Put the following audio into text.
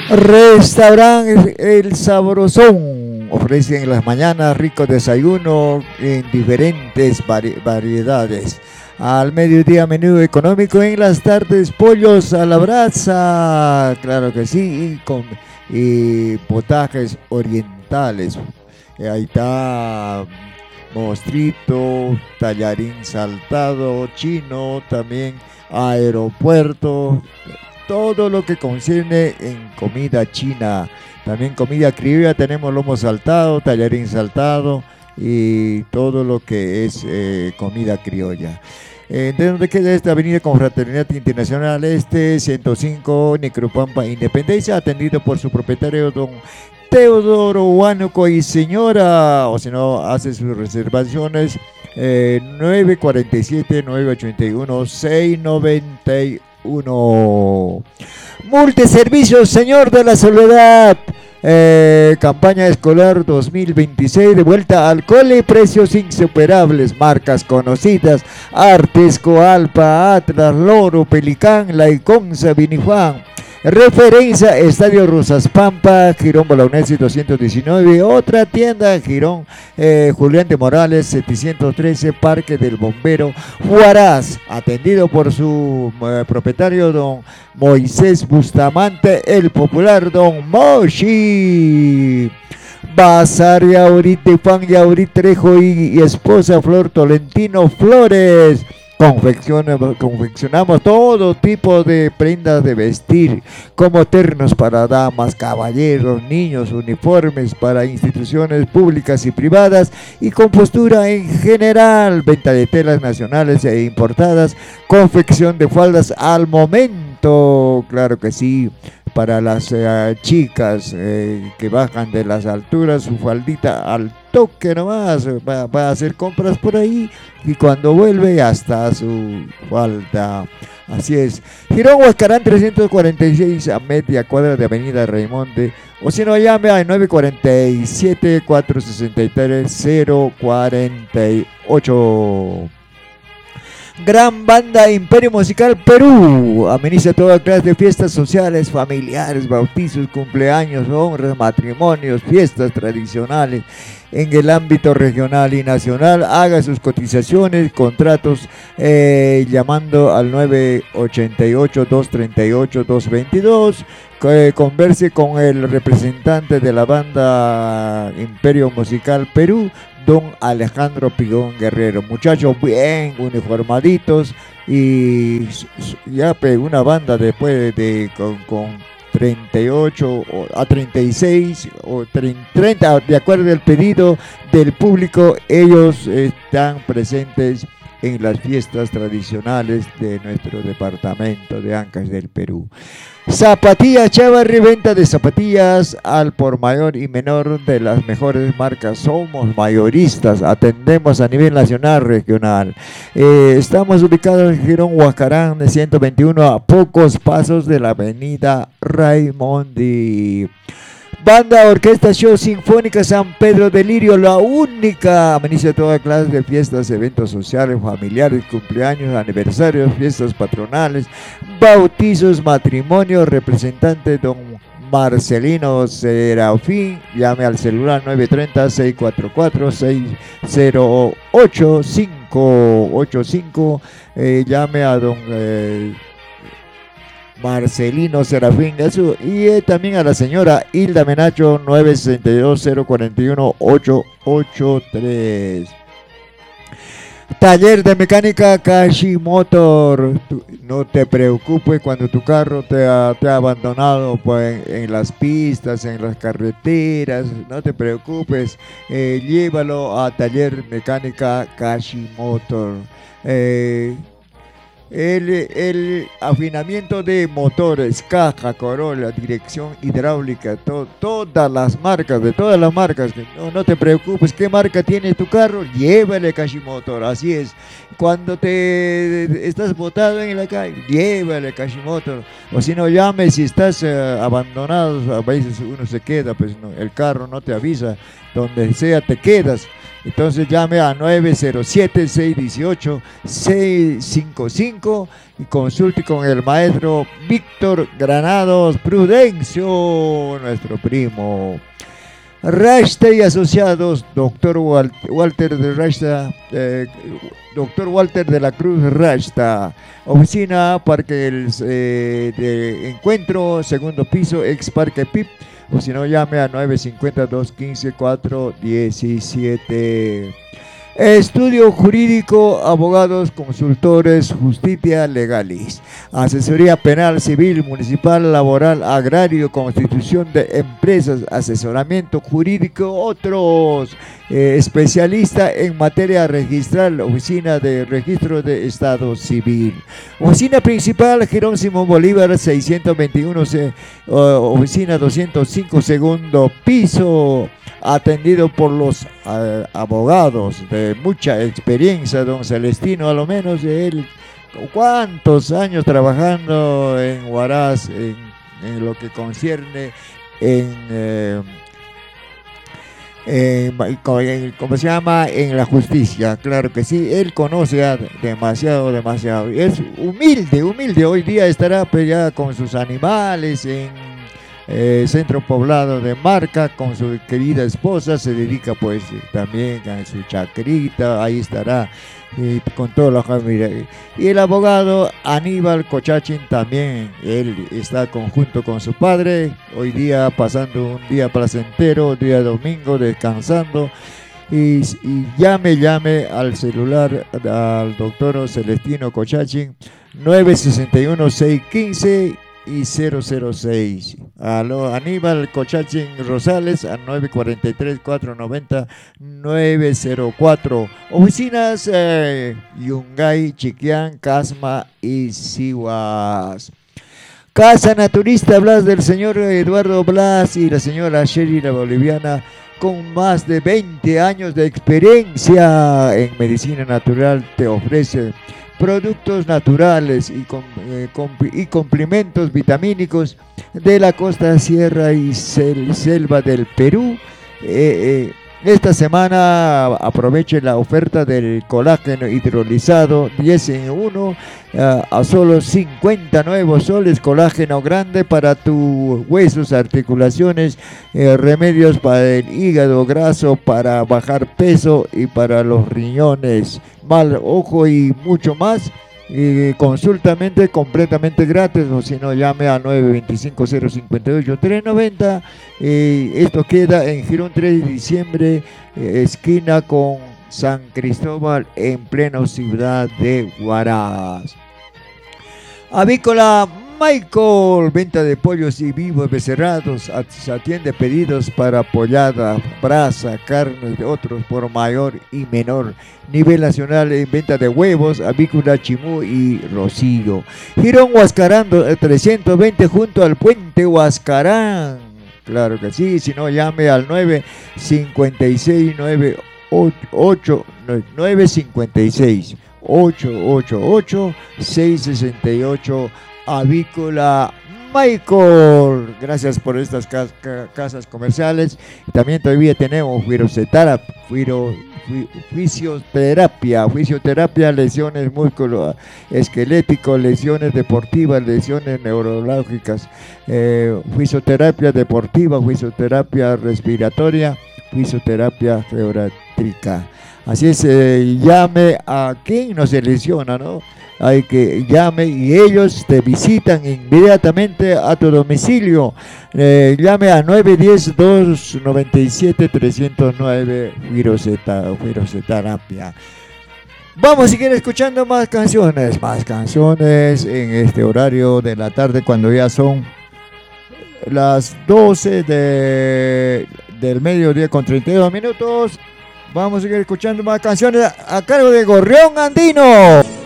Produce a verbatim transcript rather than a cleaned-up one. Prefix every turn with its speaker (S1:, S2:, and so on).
S1: Restaurante El Sabrosón ofrece en las mañanas rico desayuno en diferentes vari- variedades. Al mediodía menú económico, en las tardes pollos a la brasa, claro que sí, y, con, y potajes orientales. Eh, Ahí está mostrito, tallarín saltado, chino, también aeropuerto, todo lo que concierne en comida china. También comida criolla, tenemos lomo saltado, tallarín saltado y todo lo que es eh, comida criolla. Eh, ¿De dónde queda esta avenida Confraternidad Internacional Este, ciento cinco, Necropampa, Independencia, atendido por su propietario, don Teodoro Huánuco y señora, o si no, hace sus reservaciones eh, nueve cuatro siete, nueve ocho uno, seis nueve uno. Multiservicios, señor de la Soledad. Eh, campaña escolar dos mil veintiséis de vuelta al cole, precios insuperables, marcas conocidas, Artes, Coalpa, Atlas, Loro, Pelicán, Laiconza, Vinifan. Referencia, Estadio Rosas Pampa, Girón Bolognesi doscientos diecinueve, otra tienda, Girón eh, Julián de Morales setecientos trece, Parque del Bombero, Huaraz, atendido por su eh, propietario, don Moisés Bustamante, el popular don Moshi. Bazar Yaurit de Fan Yaurit Trejo y, y esposa Flor Tolentino Flores. Confecciona- confeccionamos todo tipo de prendas de vestir, como ternos para damas, caballeros, niños, uniformes para instituciones públicas y privadas y compostura en general, venta de telas nacionales e importadas, confección de faldas al momento, claro que sí, para las eh, chicas eh, que bajan de las alturas, su faldita al toque nomás, va, va a hacer compras por ahí y cuando vuelve hasta su falda. Así es. Girón Huascarán trescientos cuarenta y seis, a media cuadra de Avenida Raimonde, o si no, llame al nueve cuatro siete, cuatro seis tres, cero cuatro ocho. Gran Banda Imperio Musical Perú ameniza toda clase de fiestas sociales, familiares, bautizos, cumpleaños, honras, matrimonios, fiestas tradicionales en el ámbito regional y nacional. Haga sus cotizaciones, contratos eh, llamando al nueve ocho ocho, dos tres ocho, dos dos dos. Eh, converse con el representante de la banda Imperio Musical Perú, don Alejandro Pigón Guerrero. Muchachos bien uniformaditos y ya pegó una banda después de, de con, con treinta y ocho a treinta y seis o treinta, de acuerdo al pedido del público. Ellos están presentes en las fiestas tradicionales de nuestro departamento de Ancash del Perú. Zapatillas Chavarri, venta de zapatillas al por mayor y menor de las mejores marcas. Somos mayoristas, atendemos a nivel nacional, regional. Eh, estamos ubicados en Girón Huascarán de ciento veintiuno, a pocos pasos de la avenida Raimondi. Banda Orquesta Show Sinfónica San Pedro de Lirio, la única, ameniza toda clase de fiestas, eventos sociales, familiares, cumpleaños, aniversarios, fiestas patronales, bautizos, matrimonios. Representante don Marcelino Serafín, llame al celular nueve tres cero, seis cuatro cuatro, seis cero ocho cinco ocho cinco, eh, llame a don eh, Marcelino Serafín, eso, y eh, también a la señora Hilda Menacho, nueve seis dos, cero cuatro uno, ocho ocho tres. Taller de mecánica Kashi Motor. Tú, no te preocupes cuando tu carro te ha, te ha abandonado pues, en, en las pistas, en las carreteras. No te preocupes, eh, llévalo a Taller Mecánica Kashi Motor. Eh, El, el afinamiento de motores, caja, corola, dirección hidráulica, to, todas las marcas, de todas las marcas. No, no te preocupes, ¿qué marca tiene tu carro? Llévale Kashi Motor, así es. Cuando te estás botado en la calle, llévale Kashi Motor. O si no, llame si estás eh, abandonado, a veces uno se queda, pues no, el carro no te avisa, donde sea te quedas. Entonces llame a nueve cero siete, seis uno ocho, seis cinco cinco y consulte con el maestro Víctor Granados Prudencio, nuestro primo. Rashta y Asociados, doctor Walter de Rashta, eh, doctor Walter de la Cruz Rashta, oficina Parque el, eh, de Encuentro, segundo piso, ex Parque P I P, o si no llame a nueve cinco cero, dos uno cinco, cuatro uno siete. Estudio jurídico, abogados, consultores, justicia legalis, asesoría penal, civil, municipal, laboral, agrario, constitución de empresas, asesoramiento jurídico, otros, eh, especialista en materia registral, oficina de registro de estado civil. Oficina principal, Jerónimo Bolívar seiscientos veintiuno, uh, oficina doscientos cinco, segundo piso. Atendido por los uh, abogados de mucha experiencia, don Celestino, a lo menos de él, cuántos años trabajando en Huaraz, en, en lo que concierne en, eh, en, en, ¿cómo se llama? En la justicia, claro que sí, él conoce demasiado, demasiado, es humilde, humilde, hoy día estará pues, ya con sus animales en Eh, centro poblado de Marca con su querida esposa, se dedica pues también a su chacrita, ahí estará y con toda la familia. Y el abogado Aníbal Cochachín también, él está conjunto con su padre, hoy día pasando un día placentero, día domingo, descansando. Y, y llame, llame al celular al doctor Celestino Cochachín, nueve seis uno, seis uno cinco y cero cero seis. Aló, Aníbal Cochachín Rosales a nueve cuatro tres, cuatro nueve cero, nueve cero cuatro. Oficinas eh, Yungay, Chiquián, Casma y Sihuas. Casa Naturista Blas del señor Eduardo Blas y la señora Sherry la boliviana, con más de veinte años de experiencia en medicina natural, te ofrece productos naturales y, com, eh, comp y complementos vitamínicos de la costa, sierra y sel selva del Perú. Eh, eh, esta semana aproveche la oferta del colágeno hidrolizado diez en uno uh, a solo cincuenta nuevos soles, colágeno grande para tus huesos, articulaciones, eh, remedios para el hígado graso, para bajar peso y para los riñones, mal ojo y mucho más. Y consultamente completamente gratis, o si no llame a nueve dos cinco, cero cinco ocho, tres nueve cero. Eh, esto queda en Girón tres de diciembre, eh, esquina con San Cristóbal, en pleno ciudad de Huaraz. Avícola Michael, venta de pollos y vivos becerrados, atiende pedidos para pollada, brasa, carnes de otros por mayor y menor nivel nacional, en venta de huevos, avícola Chimú y Rocío. Girón Huascarán trescientos veinte junto al puente Huascarán, claro que sí, si no llame al nueve cinco seis, nueve ocho, nueve cinco seis, ocho ocho ocho, seis seis ocho. Avícola Michael, gracias por estas cas casas comerciales. También todavía tenemos fisioterapia, fisioterapia, lesiones músculo esquelético, lesiones deportivas, lesiones neurológicas, eh, fisioterapia deportiva, fisioterapia respiratoria, fisioterapia georátrica. Así es, eh, llame a quien no se lesiona, ¿no? Hay que llame y ellos te visitan inmediatamente a tu domicilio. Eh, llame a nueve uno cero, dos nueve siete, tres cero nueve, Fisioterapia. Vamos a seguir escuchando más canciones, más canciones en este horario de la tarde, cuando ya son las doce de, del mediodía con treinta y dos minutos. Vamos a seguir escuchando más canciones a cargo de Gorrión Andino.